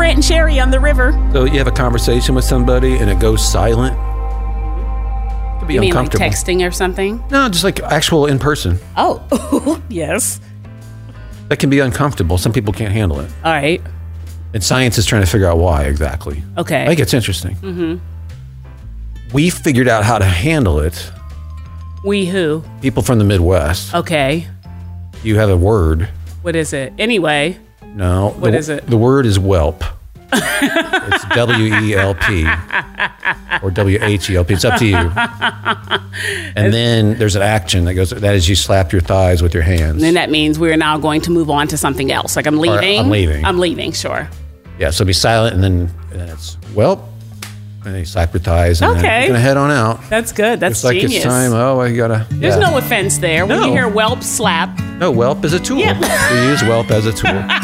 Brant and Sherry on the river. So you have a conversation with somebody and it goes silent. It could be You mean like uncomfortable. texting or something? No, just like actual in person. Oh, yes. That can be uncomfortable. Some people can't handle it. All right. And science is trying to figure out why exactly. Okay. I think it's interesting. Mm-hmm. We figured out how to handle it. We who? People from the Midwest. Okay. You have a word. What is it? Anyway. No. What is it? The word is whelp. It's W-E-L-P or W-H-E-L-P. It's up to you. And then there's an action that goes, that is you slap your thighs with your hands. Then that means we're now going to move on to something else. Like I'm leaving. I'm leaving. I'm leaving, sure. Yeah, so be silent and then it's whelp. And then you slap your thighs and then Okay. you're going to head on out. That's good. That's It's like genius. it's time. Oh, I got to. There's no offense there. When No. you hear whelp slap, No, whelp is a tool. Yeah. We use whelp as a tool.